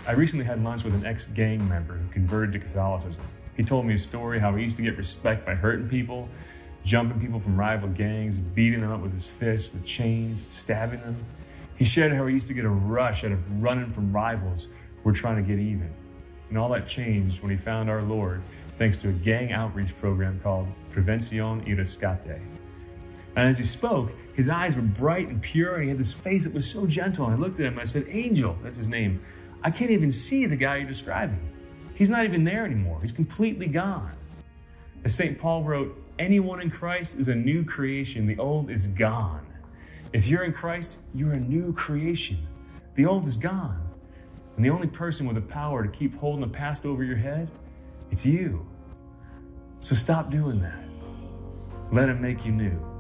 I recently had lunch with an ex-gang member who converted to Catholicism. He told me a story how he used to get respect by hurting people, jumping people from rival gangs, beating them up with his fists, with chains, stabbing them. He shared how he used to get a rush out of running from rivals who were trying to get even. And all that changed when he found our Lord, thanks to a gang outreach program called Prevención y Rescate. And as he spoke, his eyes were bright and pure, and he had this face that was so gentle. And I looked at him and I said, Angel, that's his name. I can't even see the guy you're describing. He's not even there anymore. He's completely gone. As St. Paul wrote, anyone in Christ is a new creation. The old is gone. If you're in Christ, you're a new creation. The old is gone. And the only person with the power to keep holding the past over your head, it's you. So stop doing that. Let him make you new.